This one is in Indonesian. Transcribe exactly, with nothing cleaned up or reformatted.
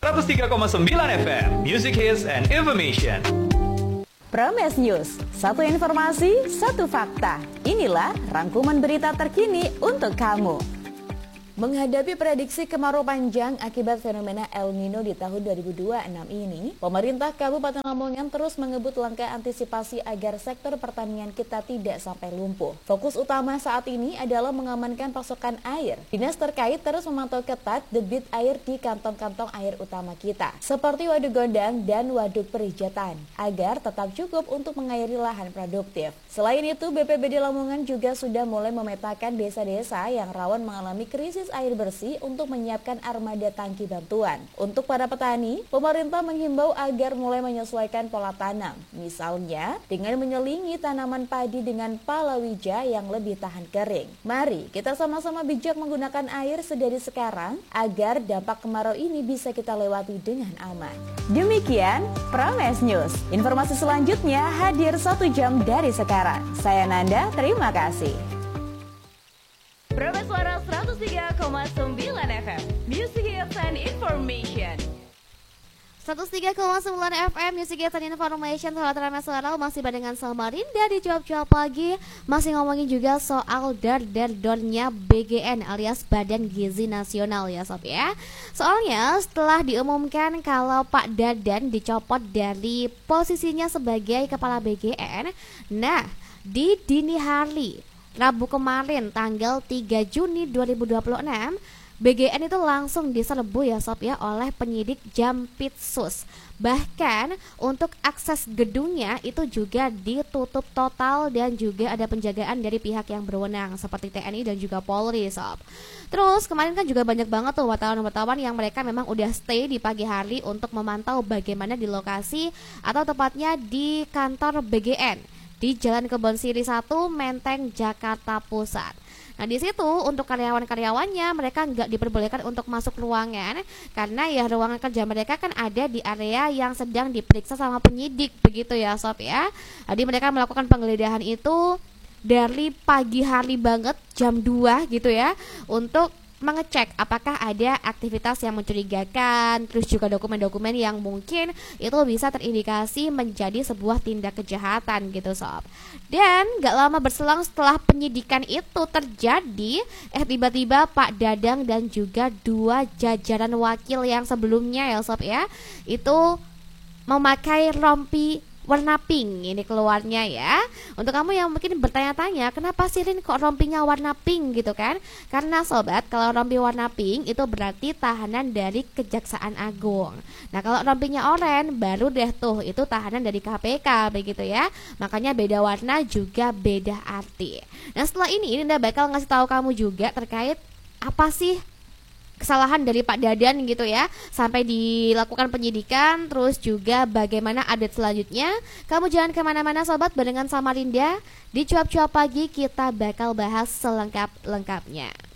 seratus tiga koma sembilan F M, Music Hits and Information. Prames News, satu informasi, satu fakta. Inilah rangkuman berita terkini untuk kamu. Menghadapi prediksi kemarau panjang akibat fenomena El Nino di tahun dua ribu dua puluh enam ini, pemerintah Kabupaten Lamongan terus mengebut langkah antisipasi agar sektor pertanian kita tidak sampai lumpuh. Fokus utama saat ini adalah mengamankan pasokan air. Dinas terkait terus memantau ketat debit air di kantong-kantong air utama kita, seperti Waduk Gondang dan Waduk Perijatan, agar tetap cukup untuk mengairi lahan produktif. Selain itu, B P B D Lamongan juga sudah mulai memetakan desa-desa yang rawan mengalami krisis air bersih untuk menyiapkan armada tangki bantuan. Untuk para petani, pemerintah menghimbau agar mulai menyesuaikan pola tanam. Misalnya, dengan menyelingi tanaman padi dengan palawija yang lebih tahan kering. Mari kita sama-sama bijak menggunakan air sedari sekarang agar dampak kemarau ini bisa kita lewati dengan aman. Demikian Prames News. Informasi selanjutnya hadir satu jam dari sekarang. Saya Nanda, terima kasih. Prames Suara seratus tiga koma sembilan F M, Music Hits and Information. seratus tiga koma sembilan F M Music Hits and Information. Sahabat Prames Suara, masih barengan sama Rinda di Jawab-Jawab Pagi. Masih ngomongin juga soal dar-dar-dornya B G N alias Badan Gizi Nasional ya Sob ya. Soalnya setelah diumumkan kalau Pak Dadan dicopot dari posisinya sebagai Kepala B G N, nah di dini hari Rabu kemarin tanggal tiga Juni dua ribu dua puluh enam, B G N itu langsung diserbu ya Sob ya oleh penyidik Jampitsus. Bahkan untuk akses gedungnya itu juga ditutup total dan juga ada penjagaan dari pihak yang berwenang seperti T N I dan juga Polri Sob. Terus kemarin kan juga banyak banget tuh wartawan-wartawan yang mereka memang udah stay di pagi hari untuk memantau bagaimana di lokasi atau tepatnya di kantor B G N di Jalan Kebon Siri satu, Menteng, Jakarta Pusat. Nah di situ untuk karyawan-karyawannya mereka nggak diperbolehkan untuk masuk ruangan karena ya ruangan kerja mereka kan ada di area yang sedang diperiksa sama penyidik begitu ya Sob ya. Jadi mereka melakukan penggeledahan itu dari pagi hari banget jam dua gitu ya untuk mengecek apakah ada aktivitas yang mencurigakan, terus juga dokumen-dokumen yang mungkin itu bisa terindikasi menjadi sebuah tindak kejahatan gitu Sob. Dan gak lama berselang setelah penyidikan itu terjadi, eh tiba-tiba Pak Dadang dan juga dua jajaran wakil yang sebelumnya ya Sob ya, itu memakai rompi warna pink ini keluarnya ya. Untuk kamu yang mungkin bertanya-tanya kenapa sih Rin kok rompinya warna pink gitu kan? Karena sobat, kalau rompi warna pink itu berarti tahanan dari Kejaksaan Agung. Nah kalau rompinya oranye baru deh tuh itu tahanan dari K P K begitu ya. Makanya beda warna juga beda arti. Nah setelah ini Rinda bakal ngasih tahu kamu juga terkait apa sih kesalahan dari Pak Dadan gitu ya sampai dilakukan penyidikan, terus juga bagaimana update selanjutnya. Kamu jangan kemana-mana sobat, barengan sama Rinda di Cuap-Cuap Pagi kita bakal bahas selengkap-lengkapnya.